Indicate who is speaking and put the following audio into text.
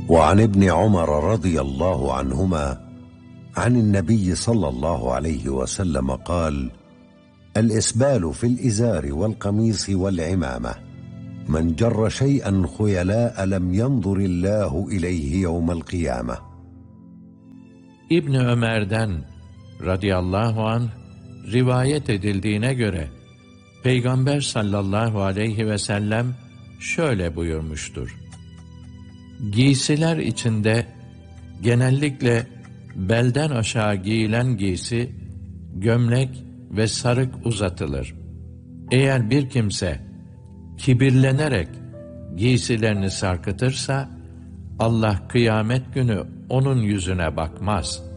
Speaker 1: وعن ابن عمر رضي الله عنهما عن النبي صلى الله عليه وسلم قال: الإسبال في الإزار والقميص والعمامة، من جر شيئا خيلاء لم ينظر الله إليه يوم القيامة.
Speaker 2: İbn Ömer'den radıyallahu anh rivayet edildiğine göre Peygamber sallallahu aleyhi ve sellem şöyle buyurmuştur: Giysiler içinde genellikle belden aşağı giyilen giysi, gömlek ve sarık uzatılır. Eğer bir kimse kibirlenerek giysilerini sarkıtırsa, Allah kıyamet günü onun yüzüne bakmaz.